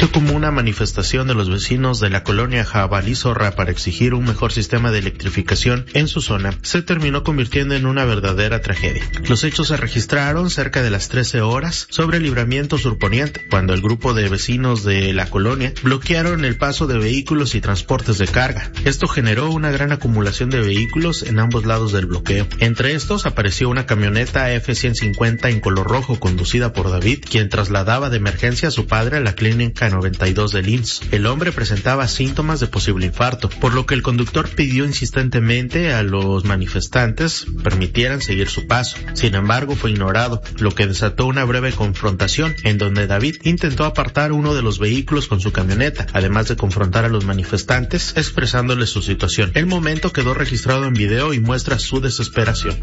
surgió como una manifestación de los vecinos de la colonia Jabalí Zorra para exigir un mejor sistema de electrificación en su zona, se terminó convirtiendo en una verdadera tragedia. Los hechos se registraron cerca de las 13 horas sobre el libramiento surponiente, cuando el grupo de vecinos de la colonia bloquearon el paso de vehículos y transportes de carga. Esto generó una gran acumulación de vehículos en ambos lados del bloqueo. Entre estos apareció una camioneta F-150 en color rojo conducida por David, quien trasladaba de emergencia a su padre a la clínica 92 del IMSS. El hombre presentaba síntomas de posible infarto, por lo que el conductor pidió insistentemente a los manifestantes permitieran seguir su paso. Sin embargo, fue ignorado, lo que desató una breve confrontación en donde David intentó apartar uno de los vehículos con su camioneta, además de confrontar a los manifestantes expresándoles su situación. El momento quedó registrado en video y muestra su desesperación.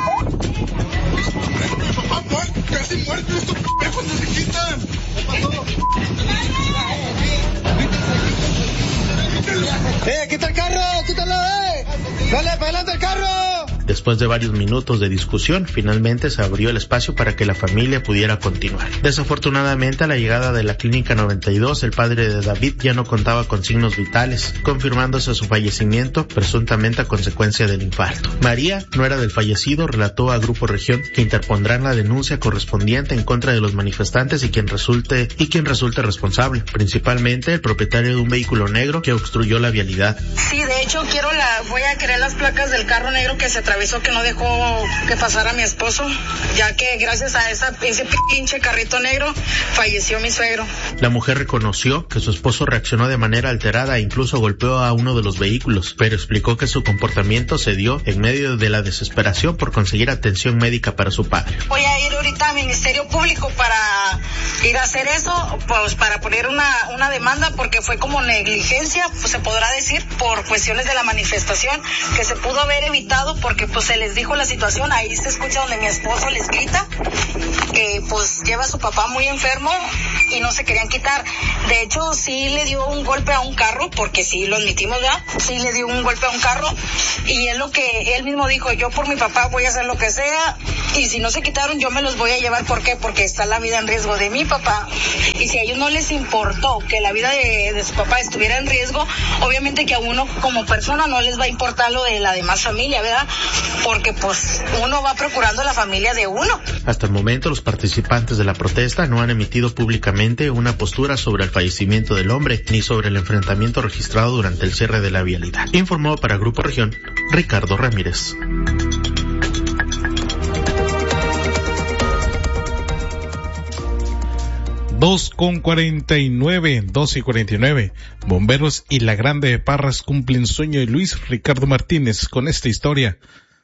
¡Casi muertos estos pendejos! ¡No se quitan! ¿Qué pasó? ¡Quita el carro! ¡Quítalo, ¡Dale, para adelante el carro! Después de varios minutos de discusión, finalmente se abrió el espacio para que la familia pudiera continuar. Desafortunadamente, a la llegada de la clínica 92, el padre de David ya no contaba con signos vitales, confirmándose su fallecimiento presuntamente a consecuencia del infarto. María, nuera del fallecido, relató a Grupo Región que interpondrán la denuncia correspondiente en contra de los manifestantes y quien resulte responsable, principalmente el propietario de un vehículo negro que obstruyó la vialidad. Sí, de hecho voy a querer las placas del carro negro que se atravesó, que no dejó que pasara a mi esposo, ya que gracias a ese pinche carrito negro falleció mi suegro. La mujer reconoció que su esposo reaccionó de manera alterada e incluso golpeó a uno de los vehículos, pero explicó que su comportamiento se dio en medio de la desesperación por conseguir atención médica para su padre. Voy a ir ahorita al Ministerio Público para ir a hacer eso, pues para poner una demanda, porque fue como negligencia, pues se podrá decir, por cuestiones de la manifestación, que se pudo haber evitado porque pues se les dijo la situación. Ahí se escucha donde mi esposo les grita que pues lleva a su papá muy enfermo y no se querían quitar. De hecho, sí le dio un golpe a un carro, porque sí lo admitimos, ¿verdad? Sí le dio un golpe a un carro, y es lo que él mismo dijo: yo por mi papá voy a hacer lo que sea, y si no se quitaron yo me los voy a llevar. ¿Por qué? Porque está la vida en riesgo de mi papá, y si a ellos no les importó que la vida de su papá estuviera en riesgo, obviamente que a uno como persona no les va a importar lo de la demás familia, ¿verdad? Porque pues uno va procurando la familia de uno. Hasta el momento, los participantes de la protesta no han emitido públicamente una postura sobre el fallecimiento del hombre ni sobre el enfrentamiento registrado durante el cierre de la vialidad. Informó para Grupo Región Ricardo Ramírez. 2:49. Bomberos y la Grande de Parras cumplen sueño de Luis Ricardo Martínez con esta historia.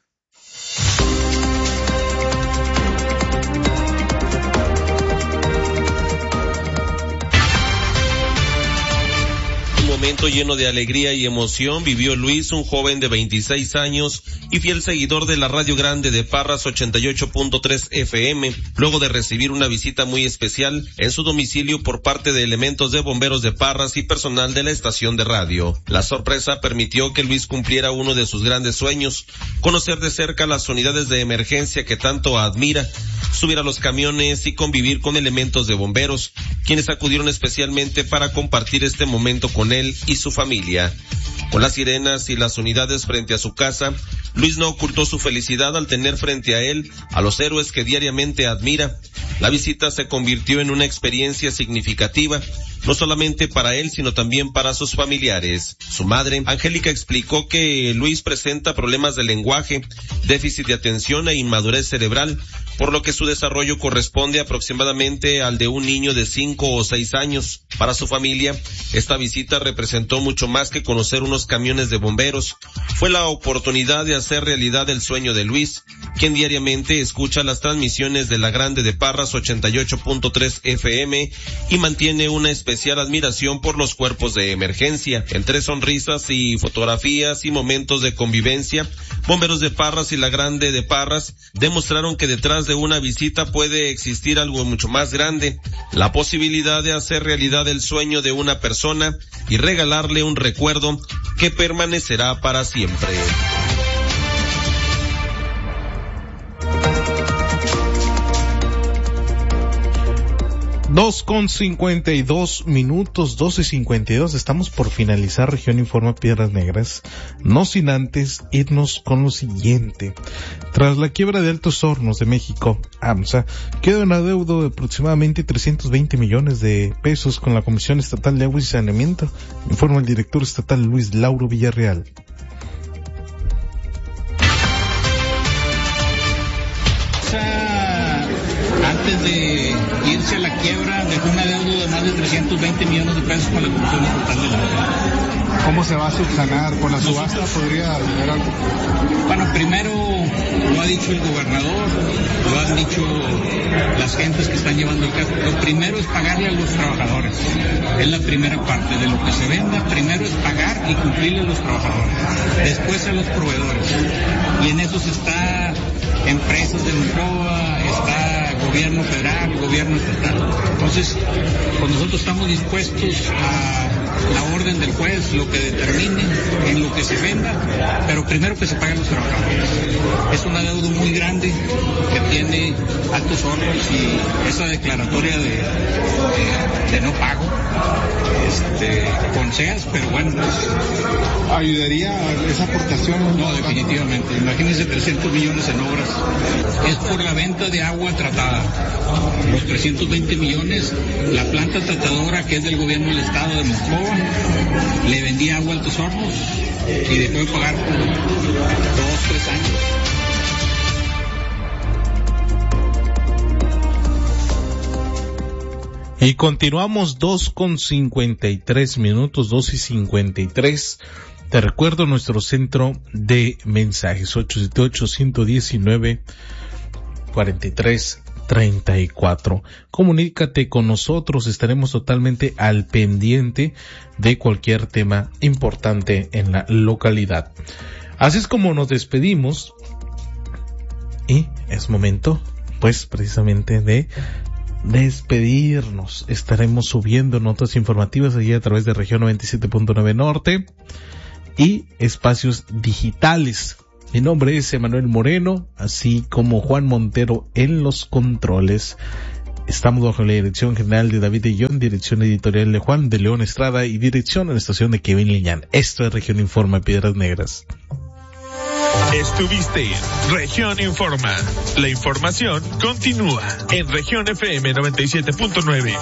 Momento lleno de alegría y emoción vivió Luis, un joven de 26 años y fiel seguidor de la Radio Grande de Parras 88.3 FM, luego de recibir una visita muy especial en su domicilio por parte de elementos de bomberos de Parras y personal de la estación de radio. La sorpresa permitió que Luis cumpliera uno de sus grandes sueños: conocer de cerca las unidades de emergencia que tanto admira, subir a los camiones y convivir con elementos de bomberos, quienes acudieron especialmente para compartir este momento con él y su familia. Con las sirenas y las unidades frente a su casa, Luis no ocultó su felicidad al tener frente a él a los héroes que diariamente admira. La visita se convirtió en una experiencia significativa, no solamente para él, sino también para sus familiares. Su madre, Angélica, explicó que Luis presenta problemas de lenguaje, déficit de atención e inmadurez cerebral, por lo que su desarrollo corresponde aproximadamente al de un niño de 5 o 6 años. Para su familia, esta visita representó mucho más que conocer unos camiones de bomberos. Fue la oportunidad de hacer realidad el sueño de Luis, quien diariamente escucha las transmisiones de la Grande de Parras 88.3 FM y mantiene una especial admiración por los cuerpos de emergencia. Entre sonrisas y fotografías y momentos de convivencia, Bomberos de Parras y la Grande de Parras demostraron que detrás de una visita puede existir algo mucho más grande: la posibilidad de hacer realidad el sueño de una persona y regalarle un recuerdo que permanecerá para siempre. 2:52, 12:52, estamos por finalizar Región Informa Piedras Negras, no sin antes irnos con lo siguiente. Tras la quiebra de Altos Hornos de México, AMSA, queda un adeudo de aproximadamente 320 millones de pesos con la Comisión Estatal de Agua y Saneamiento, informa el director estatal Luis Lauro Villarreal. Antes de irse a la quiebra, dejó un adeudo de más de 320 millones de pesos con la Comisión Estatal del Agua. ¿Cómo se va a subsanar? ¿Por la subasta podría haber algo? Bueno, primero lo ha dicho el gobernador, lo han dicho las gentes que están llevando el caso. Lo primero es pagarle a los trabajadores. Es la primera parte de lo que se venda. Primero es pagar y cumplirle a los trabajadores. Después a los proveedores. Y en eso está empresas de Monclova, está gobierno federal, gobierno estatal. Entonces, pues nosotros estamos dispuestos a la orden del juez, lo que determine, en lo que se venda, pero primero que se paguen los trabajadores. Es un adeudo muy grande que tiene Altos Hornos y esa declaratoria de no pago, con SEAS, pero bueno, pues, ¿ayudaría esa aportación? No, definitivamente. Imagínense 300 millones en obras. Es por la venta de agua tratada. Los 320 millones, la planta tratadora que es del gobierno del estado de Monclova, le vendía agua a Altos Hornos y dejó de pagar por 2-3 años. Y continuamos 2:53, 2:53. Te recuerdo nuestro centro de mensajes, 878-119-4334. Comunícate con nosotros, estaremos totalmente al pendiente de cualquier tema importante en la localidad. Así es como nos despedimos y es momento, pues, precisamente de despedirnos. Estaremos subiendo notas informativas allí a través de Región 97.9 Norte y espacios digitales. Mi nombre es Emanuel Moreno, así como Juan Montero en los controles. Estamos bajo la dirección general de David de Jong, dirección editorial de Juan de León Estrada y dirección a la estación de Kevin Liñán. Esto es Región Informa Piedras Negras. Estuviste en Región Informa. La información continúa en Región FM 97.9.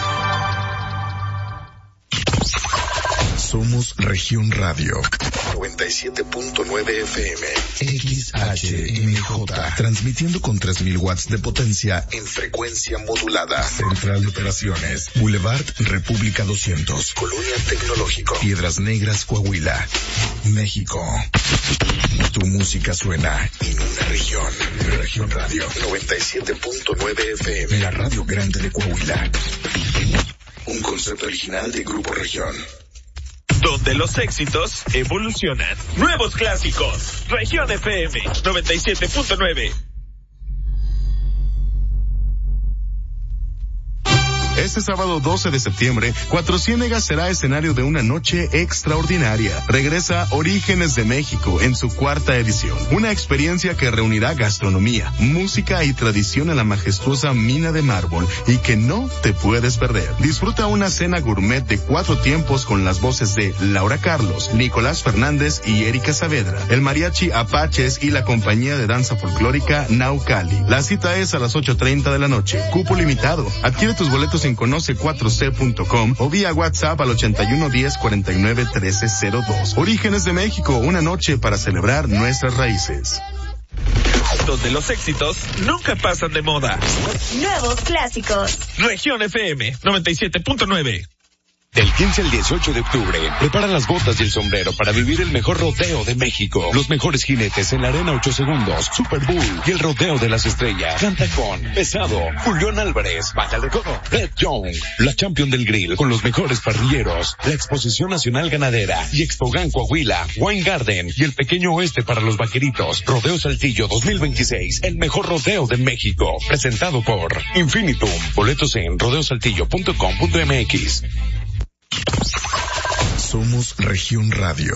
Somos Región Radio 97.9 FM XHMJ, transmitiendo con 3000 watts de potencia en frecuencia modulada. Central de Operaciones, Boulevard República 200, Colonia Tecnológico, Piedras Negras, Coahuila, México. Tu música suena en una región. Región Radio 97.9 FM, la radio grande de Coahuila. Un concepto original de Grupo Región. Donde los éxitos evolucionan. Nuevos clásicos. Región FM 97.9. Este sábado 12 de septiembre, Cuatro Ciénegas será escenario de una noche extraordinaria. Regresa Orígenes de México en su 4ª edición. Una experiencia que reunirá gastronomía, música y tradición en la majestuosa mina de mármol y que no te puedes perder. Disfruta una cena gourmet de 4 tiempos con las voces de Laura Carlos, Nicolás Fernández y Erika Saavedra, el mariachi Apaches y la compañía de danza folclórica Naucali. La cita es a las 8:30 de la noche. Cupo limitado. Adquiere tus boletos en conoce4c.com o vía WhatsApp al 8110491302. Orígenes de México, una noche para celebrar nuestras raíces. Donde los éxitos nunca pasan de moda. Nuevos clásicos. Región FM 97.9. Del 15 al 18 de octubre, prepara las botas y el sombrero para vivir el mejor rodeo de México. Los mejores jinetes en la Arena 8 Segundos, Super Bull y el Rodeo de las Estrellas. Canta con Pesado, Julián Álvarez, Baja el Recodo, Red Young, la Champion del Grill con los mejores parrilleros, la Exposición Nacional Ganadera y Expogan Coahuila, Wine Garden y el Pequeño Oeste para los Vaqueritos. Rodeo Saltillo 2026, el mejor rodeo de México. Presentado por Infinitum. Boletos en rodeosaltillo.com.mx. Somos Región Radio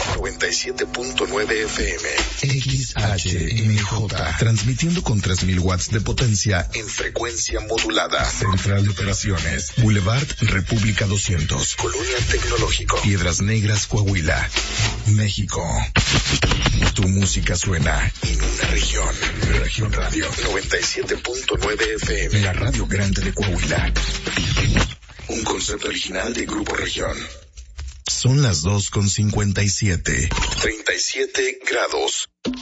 97.9 FM XHMJ, transmitiendo con 3000 watts de potencia en frecuencia modulada. Central de operaciones, Boulevard República 200, Colonia Tecnológico, Piedras Negras, Coahuila, México. Tu música suena en una región. Región Radio 97.9 FM, la radio grande de Coahuila. Un concepto original de Grupo Región. Son las 2:57. 37 grados.